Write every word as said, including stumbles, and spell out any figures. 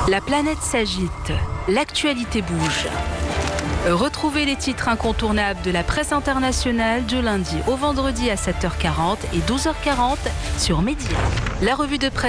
La planète s'agite, l'actualité bouge. Retrouvez les titres incontournables de la presse internationale du lundi au vendredi à sept heures quarante et douze heures quarante sur Média. La revue de presse